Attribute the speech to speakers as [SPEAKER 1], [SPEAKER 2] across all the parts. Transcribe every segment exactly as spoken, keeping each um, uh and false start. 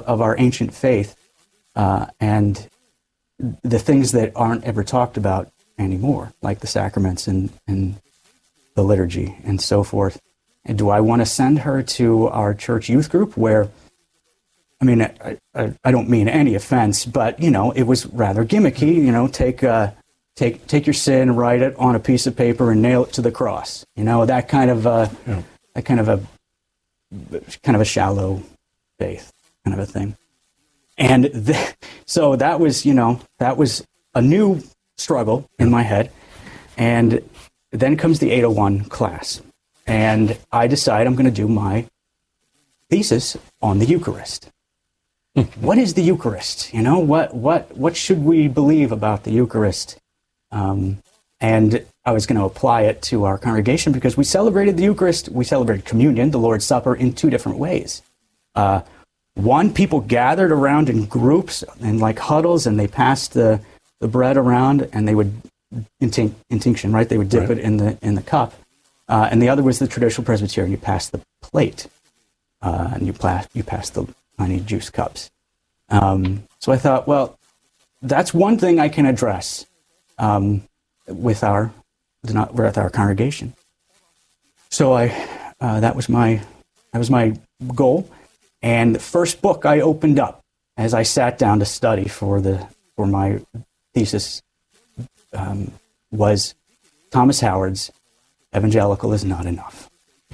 [SPEAKER 1] of our ancient faith, uh, and the things that aren't ever talked about anymore, like the sacraments and, and the liturgy and so forth. And do I want to send her to our church youth group where, I mean, I, I, I don't mean any offense, but, you know, it was rather gimmicky, you know, take, uh, take, take your sin, write it on a piece of paper and nail it to the cross. You know, that kind of, uh, yeah. that kind of a, kind of a shallow faith kind of a thing. And th- so that was, you know, that was a new struggle in my head. And then comes the eight oh one class. And I decide I'm going to do my thesis on the Eucharist. What is the Eucharist? You know, what what what should we believe about the Eucharist? Um, and I was going to apply it to our congregation because we celebrated the Eucharist, we celebrated communion, the Lord's Supper, in two different ways. Uh, one, people gathered around in groups and like huddles, and they passed the, the bread around, and they would intink, intinction, right? They would dip right. it in the in the cup. Uh, and the other was the traditional Presbyterian. You pass the plate, uh, and you, pla- you pass the tiny juice cups. Um, so I thought, well, that's one thing I can address um, with our with our congregation. So I uh, that was my that was my goal. And the first book I opened up as I sat down to study for the for my thesis um, was Thomas Howard's Evangelical is Not Enough.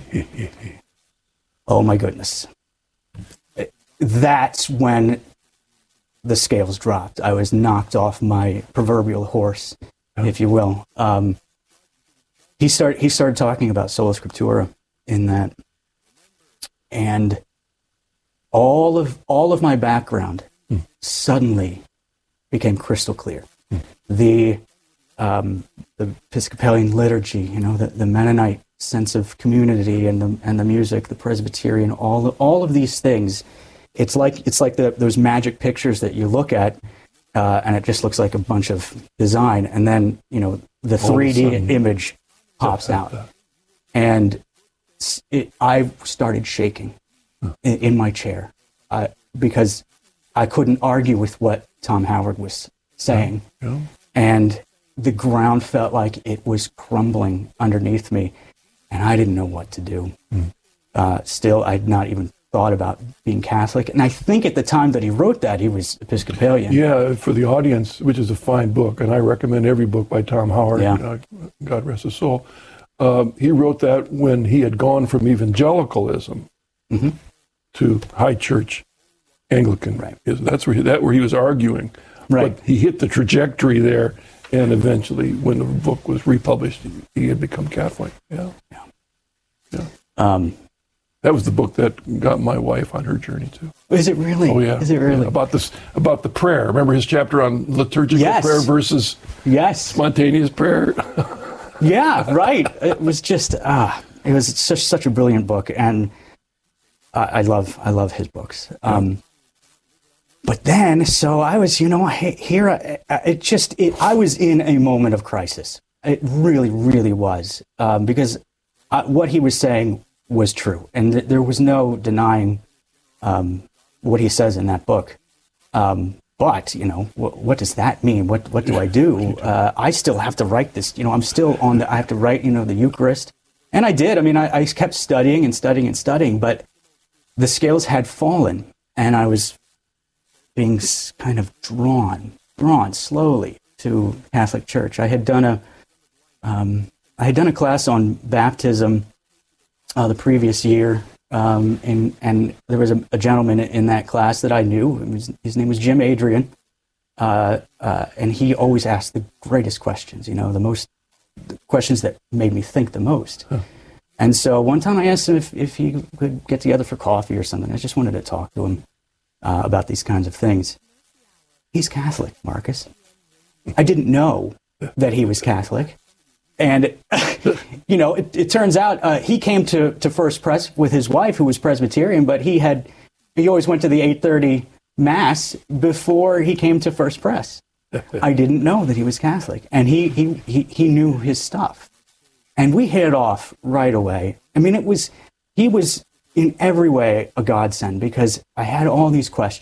[SPEAKER 1] Oh my goodness. That's when the scales dropped. I was knocked off my proverbial horse, oh. if you will. Um, he, start, he started talking about sola scriptura in that. And all of all of my background mm. suddenly became crystal clear. Mm. The um, the Episcopalian liturgy, you know, the, the Mennonite sense of community, and the and the music, the Presbyterian, all all of these things. It's like it's like the, those magic pictures that you look at, uh, and it just looks like a bunch of design, and then you know the three D image pops out, and it, I started shaking in, in my chair uh, because I couldn't argue with what Tom Howard was saying, yeah. Yeah. And the ground felt like it was crumbling underneath me, and I didn't know what to do. Mm. Uh, still, I'd not even thought about being Catholic. And I think at the time that he wrote that, he was Episcopalian.
[SPEAKER 2] Yeah, for the audience, which is a fine book, and I recommend every book by Tom Howard,
[SPEAKER 1] yeah.
[SPEAKER 2] uh, God rest his soul. Um, he wrote that when he had gone from evangelicalism mm-hmm. to high church Anglican.
[SPEAKER 1] Right.
[SPEAKER 2] That's where he, that where he was arguing.
[SPEAKER 1] Right.
[SPEAKER 2] But he hit the trajectory there, and eventually, when the book was republished, he had become Catholic. Yeah.
[SPEAKER 1] Yeah.
[SPEAKER 2] Yeah.
[SPEAKER 1] Um,
[SPEAKER 2] That was the book that got my wife on her journey too.
[SPEAKER 1] Is it really?
[SPEAKER 2] Oh yeah.
[SPEAKER 1] Is it really?
[SPEAKER 2] Yeah, about this, about the prayer. Remember his chapter on liturgical
[SPEAKER 1] yes.
[SPEAKER 2] prayer versus
[SPEAKER 1] yes.
[SPEAKER 2] spontaneous prayer?
[SPEAKER 1] Yeah, right. It was just ah, it was such such a brilliant book, and I, I love I love his books. Um, but then, so I was, you know, here. It just it. I was in a moment of crisis. It really, really was, um, because I, what he was saying was true, and th- there was no denying um, what he says in that book. Um, but you know, wh- what does that mean? What what do I do? Uh, I still have to write this. You know, I'm still on the. I have to write. You know, the Eucharist, and I did. I mean, I, I kept studying and studying and studying, but the scales had fallen, and I was being kind of drawn, drawn slowly to Catholic Church. I had done a, um, I had done a class on baptism Uh, the previous year, um, and and there was a, a gentleman in that class that I knew. It was, his name was Jim Adrian, uh, uh, and he always asked the greatest questions. You know, the most the questions that made me think the most. Huh. And so one time I asked him if if he could get together for coffee or something. I just wanted to talk to him uh, about these kinds of things. He's Catholic, Marcus. I didn't know that he was Catholic. And, you know, it, it turns out uh, he came to, to First Pres with his wife, who was Presbyterian, but he had, he always went to the eight thirty Mass before he came to First Pres. I didn't know that he was Catholic, and he, he, he, he knew his stuff. And we hit it off right away. I mean, it was, he was in every way a godsend, because I had all these questions.